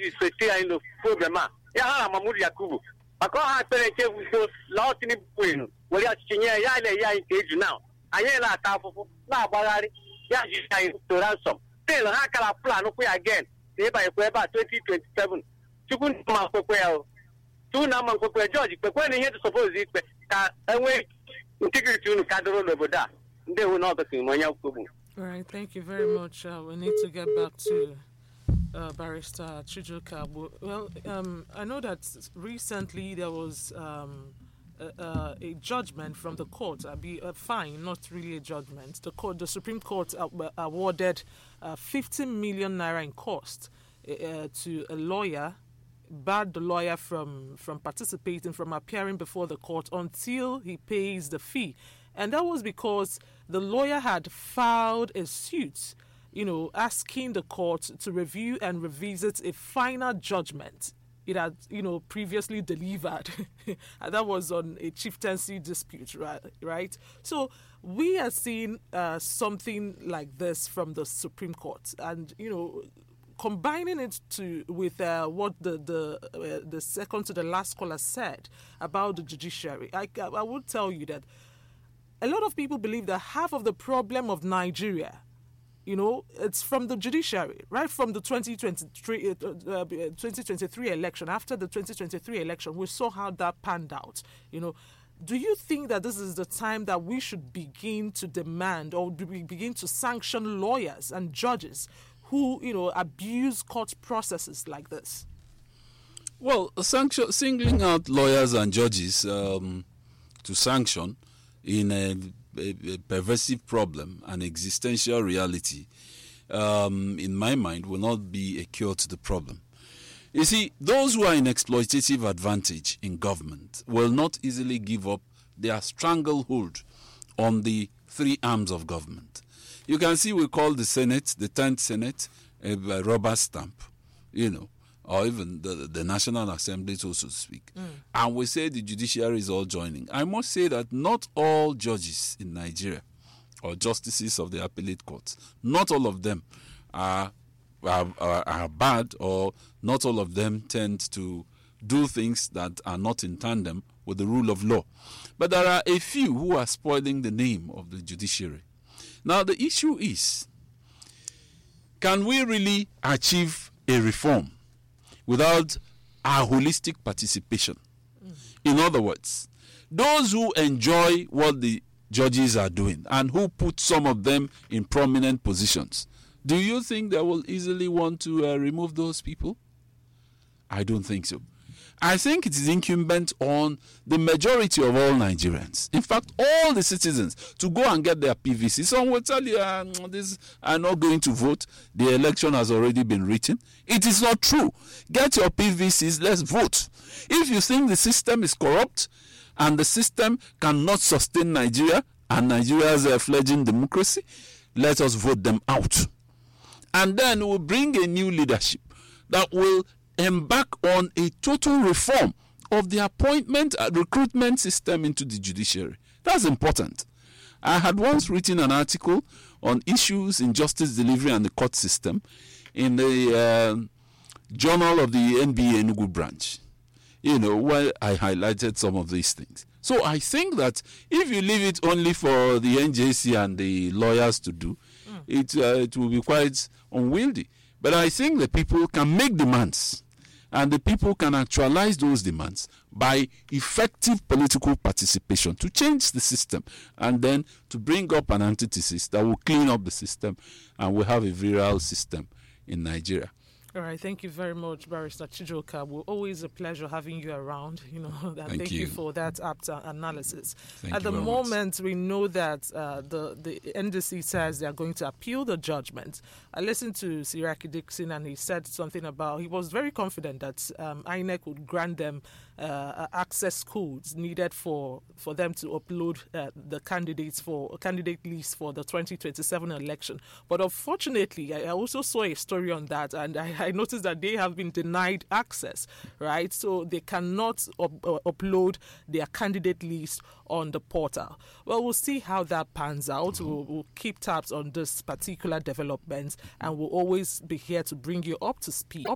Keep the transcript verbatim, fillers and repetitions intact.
judges so still in the problem ah ya ha Mahmoud Yakubu because ha pere nke so law tini point we ya chinye ya ile ya nke now anye la ta fufu na agbagari ya ji to ransom still ha kala plan ko again say by ko eba twenty twenty-seven chukun ma ko ko ya tu na man ko ko judge pe ko ni here to suppose it ka enwe integrity unu kadoro loboda nde wo na obekin mo nya kubu. All right, thank you very much. Uh, we need to get back to uh, Barrister Chijoka. Well, um, I know that recently there was um, a, uh, a judgment from the court, uh, be a fine, not really a judgment. The court, the Supreme Court, uh, awarded uh, fifty million naira in cost uh, to a lawyer, barred the lawyer from from participating, from appearing before the court until he pays the fee. And that was because the lawyer had filed a suit, you know, asking the court to review and revisit a final judgment it had, you know, previously delivered. And that was on a chieftaincy dispute, right? right? So we are seeing uh, something like this from the Supreme Court. And, you know, combining it to with uh, what the the uh, the second to the last caller said about the judiciary, I, I would tell you that a lot of people believe that half of the problem of Nigeria, you know, it's from the judiciary, right from the twenty twenty-three, uh, uh, twenty twenty-three election. After the twenty twenty-three election, we saw how that panned out, you know. Do you think that this is the time that we should begin to demand or do we begin to sanction lawyers and judges who, you know, abuse court processes like this? Well, sanction, singling out lawyers and judges um, to sanction in a, a, a pervasive problem, an existential reality, um, in my mind, will not be a cure to the problem. You see, those who are in exploitative advantage in government will not easily give up their stranglehold on the three arms of government. You can see we call the Senate, the tenth Senate, a, a rubber stamp, you know, or even the, the National Assembly, so to speak. Mm. And we say the judiciary is all joining. I must say that not all judges in Nigeria or justices of the appellate courts, not all of them are, are, are, are bad, or not all of them tend to do things that are not in tandem with the rule of law. But there are a few who are spoiling the name of the judiciary. Now, the issue is, can we really achieve a reform without our holistic participation? Mm. In other words, those who enjoy what the judges are doing and who put some of them in prominent positions, do you think they will easily want to uh, remove those people? I don't think so. I think it is incumbent on the majority of all Nigerians, in fact, all the citizens, to go and get their P V C. Some will tell you, uh, this are not going to vote. The election has already been written. It is not true. Get your P V Cs, let's vote. If you think the system is corrupt and the system cannot sustain Nigeria and Nigeria's uh, fledgling democracy, let us vote them out. And then we'll bring a new leadership that will embark on a total reform of the appointment and recruitment system into the judiciary. That's important. I had once written an article on issues in justice delivery and the court system in the uh, Journal of the N B A Enugu branch, you know, where I highlighted some of these things. So I think that if you leave it only for the N J C and the lawyers to do, mm. it, uh, it will be quite unwieldy. But I think the people can make demands, and the people can actualize those demands by effective political participation to change the system and then to bring up an antithesis that will clean up the system, and we'll have a virile system in Nigeria. All right, thank you very much, Barrister Chijoka. Well, always a pleasure having you around. You know, and thank, thank you. you for that apt analysis. Thank At the much. moment, we know that uh, the the N D C says they are going to appeal the judgment. I listened to Siraki Dixon, and he said something about he was very confident that um, I N E C would grant them uh, access codes needed for for them to upload uh, the candidates for candidate list for the twenty twenty-seven election. But unfortunately, I also saw a story on that, and I. I noticed that they have been denied access, right? So they cannot up, uh, upload their candidate list on the portal. Well, we'll see how that pans out. We'll, we'll keep tabs on this particular development, and we'll always be here to bring you up to speed. Up